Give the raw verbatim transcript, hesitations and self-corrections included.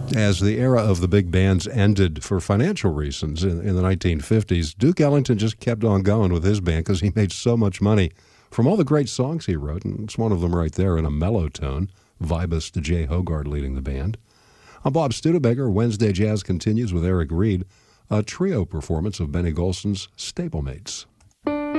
As the era of the big bands ended for financial reasons in, in the nineteen fifties, Duke Ellington just kept on going with his band because he made so much money from all the great songs he wrote, and it's one of them right there in a mellow tone, vibist Jay Hogarth leading the band. I'm Bob Studebaker. Wednesday Jazz continues with Eric Reed, a trio performance of Benny Golson's Stablemates.